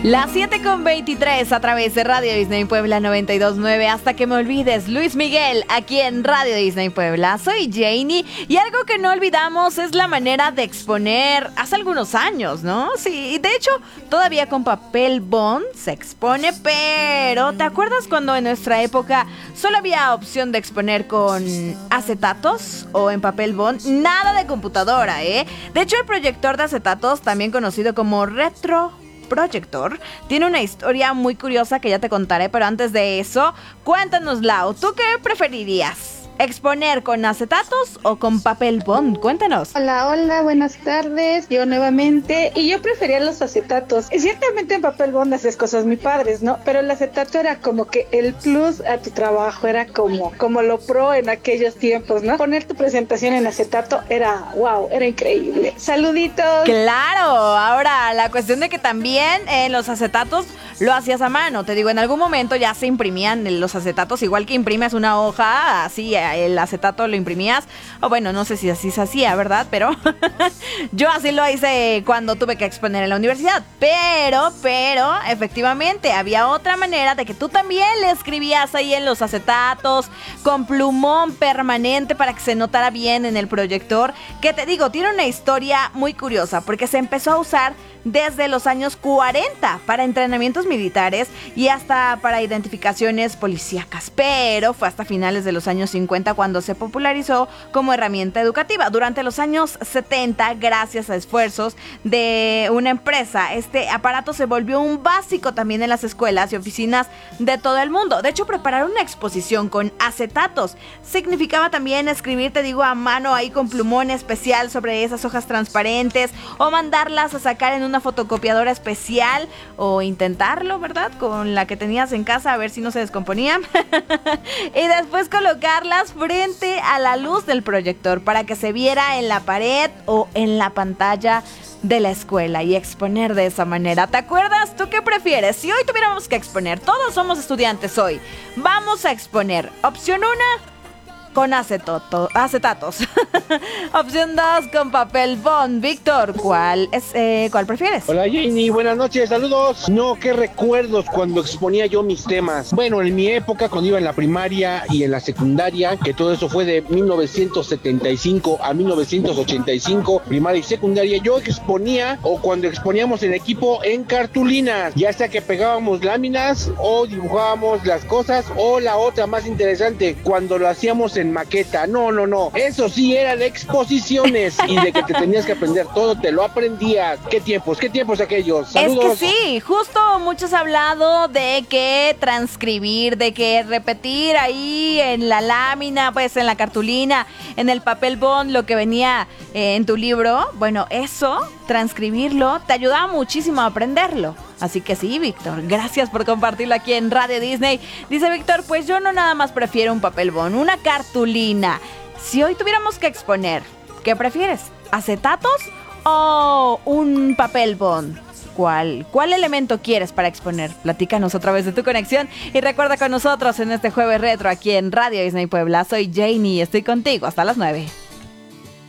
Las 7:23 a través de Radio Disney Puebla 92.9. Hasta que me olvides, Luis Miguel, aquí en Radio Disney Puebla. Soy Janie y algo que no olvidamos es la manera de exponer hace algunos años, ¿no? Sí, de hecho, todavía con papel bond se expone, pero ¿te acuerdas cuando en nuestra época solo había opción de exponer con acetatos o en papel bond? Nada de computadora, ¿eh? De hecho, el proyector de acetatos, también conocido como retroproyector, tiene una historia muy curiosa que ya te contaré, pero antes de eso, cuéntanos, Lau, ¿tú qué preferirías? ¿Exponer con acetatos o con papel bond? Cuéntanos. Hola, buenas tardes. Yo nuevamente. Y yo prefería los acetatos. Ciertamente en papel bond haces cosas muy padres, ¿no? Pero el acetato era como que el plus a tu trabajo, era como lo pro en aquellos tiempos, ¿no? Poner tu presentación en acetato era wow, era increíble. Saluditos. Claro, ahora la cuestión de que también los acetatos lo hacías a mano. Te digo, en algún momento ya se imprimían los acetatos, igual que imprimes una hoja, así el acetato lo imprimías, o bueno, no sé si así se hacía, ¿verdad? Pero yo así lo hice cuando tuve que exponer en la universidad, pero efectivamente había otra manera de que tú también le escribías ahí en los acetatos con plumón permanente para que se notara bien en el proyector, que te digo, tiene una historia muy curiosa porque se empezó a usar desde los años 40 para entrenamientos militares y hasta para identificaciones policíacas, pero fue hasta finales de los años 50 cuando se popularizó como herramienta educativa. Durante los años 70, gracias a esfuerzos de una empresa, este aparato se volvió un básico también en las escuelas y oficinas de todo el mundo. De hecho, preparar una exposición con acetatos significaba también escribir, te digo, a mano ahí con plumón especial sobre esas hojas transparentes, o mandarlas a sacar en una fotocopiadora especial, o intentarlo, ¿verdad? Con la que tenías en casa, a ver si no se descomponían. Y después colocarlas frente a la luz del proyector para que se viera en la pared o en la pantalla de la escuela y exponer de esa manera. ¿Te acuerdas? ¿Tú qué prefieres? Si hoy tuviéramos que exponer, todos somos estudiantes hoy, vamos a exponer. Opción 1, con acetatos. Opción 2, con papel bond. Víctor, ¿cuál prefieres? Hola, Janie, buenas noches, saludos. No, qué recuerdos cuando exponía yo mis temas. Bueno, en mi época, cuando iba en la primaria y en la secundaria, que todo eso fue de 1975 a 1985, primaria y secundaria, yo exponía, o cuando exponíamos en equipo, en cartulinas, ya sea que pegábamos láminas o dibujábamos las cosas, o la otra más interesante, cuando lo hacíamos en maqueta. No, eso sí eran exposiciones y de que te tenías que aprender todo, te lo aprendías. ¿Qué tiempos aquellos? Saludos. Es que sí, justo muchos han hablado de que transcribir, de que repetir ahí en la lámina, pues en la cartulina, en el papel bond, lo que venía en tu libro. Bueno, eso, transcribirlo, te ayudaba muchísimo a aprenderlo. Así que sí, Víctor, gracias por compartirlo aquí en Radio Disney. Dice Víctor, pues yo no nada más prefiero un papel bond, una cartulina. Si hoy tuviéramos que exponer, ¿qué prefieres? ¿Acetatos o un papel bond? ¿Cuál elemento quieres para exponer? Platícanos otra vez de tu conexión y recuerda con nosotros en este jueves retro aquí en Radio Disney Puebla. Soy Janie y estoy contigo hasta las 9.